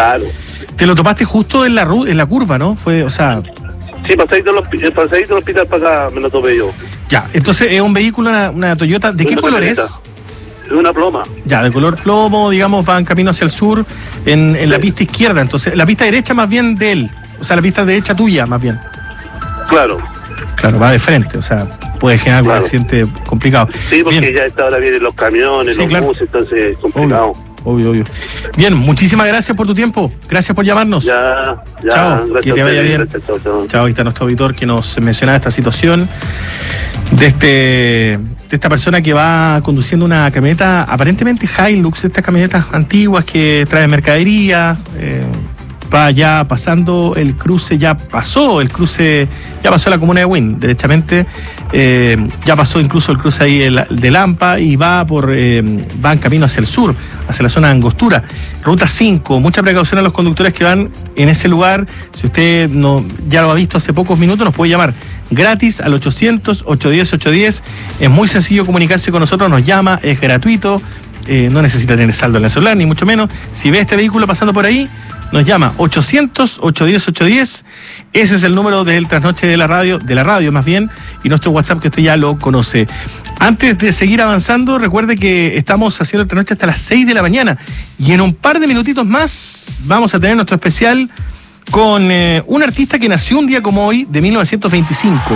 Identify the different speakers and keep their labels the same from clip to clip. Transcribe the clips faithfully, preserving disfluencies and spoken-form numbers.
Speaker 1: Claro.
Speaker 2: Te lo topaste justo en la ru en la curva, ¿no? Fue, o sea...
Speaker 1: Sí, pasadito del pasadito hospital para acá me lo topé yo.
Speaker 2: Ya, entonces es un vehículo, una, una Toyota, ¿de qué
Speaker 1: Una
Speaker 2: color
Speaker 1: camioneta.
Speaker 2: es?
Speaker 1: Es una ploma.
Speaker 2: Ya, de color plomo, digamos, va en camino hacia el sur, en, en la pista izquierda, entonces, la pista derecha más bien de él, o sea, la pista derecha tuya más bien.
Speaker 1: Claro.
Speaker 2: Claro, va de frente, o sea, puede generar algún
Speaker 1: Claro.
Speaker 2: accidente complicado.
Speaker 1: Sí, porque
Speaker 2: Bien.
Speaker 1: ya esta hora vienen los camiones,
Speaker 2: Sí,
Speaker 1: los
Speaker 2: claro.
Speaker 1: buses, entonces es complicado.
Speaker 2: Obvio, obvio, obvio. Bien, muchísimas gracias por tu tiempo, gracias por llamarnos.
Speaker 1: Ya, ya.
Speaker 2: Chao,
Speaker 1: gracias
Speaker 2: que te
Speaker 1: a
Speaker 2: vaya
Speaker 1: ustedes,
Speaker 2: bien.
Speaker 1: gracias, chao, chao.
Speaker 2: Chao, ahí está nuestro auditor que nos mencionaba esta situación de este de esta persona que va conduciendo una camioneta aparentemente Hilux, estas camionetas antiguas que traen mercadería, eh, va ya pasando el cruce, ya pasó el cruce, ya pasó la comuna de Wynn, derechamente, eh, ya pasó incluso el cruce ahí de, de Lampa y va por eh, va en camino hacia el sur, hacia la zona de Angostura. Ruta cinco, mucha precaución a los conductores que van en ese lugar. Si usted no ya lo ha visto hace pocos minutos, nos puede llamar gratis al ochocientos, ochocientos diez, ochocientos diez. Es muy sencillo comunicarse con nosotros, nos llama, es gratuito, eh, no necesita tener saldo en el celular, ni mucho menos. Si ve este vehículo pasando por ahí, nos llama ochocientos, ochocientos diez, ochocientos diez. Ese es el número del trasnoche de la radio, de la radio más bien, y nuestro WhatsApp que usted ya lo conoce. Antes de seguir avanzando, recuerde que estamos haciendo el trasnoche hasta las seis de la mañana. Y en un par de minutitos más vamos a tener nuestro especial con eh, un artista que nació un día como hoy, de mil novecientos veinticinco.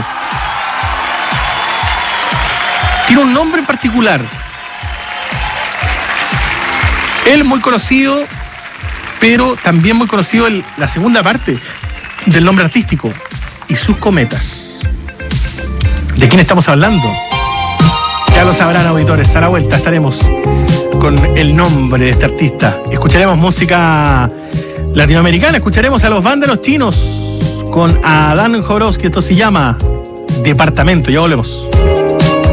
Speaker 2: Tiene un nombre en particular. Él muy conocido, pero también muy conocido el, la segunda parte del nombre artístico, y sus cometas. ¿De quién estamos hablando? Ya lo sabrán, auditores. A la vuelta estaremos con el nombre de este artista. Escucharemos música latinoamericana, escucharemos a los vándalos chinos con Adán Jodorowsky. Esto se llama Departamento. Ya volvemos.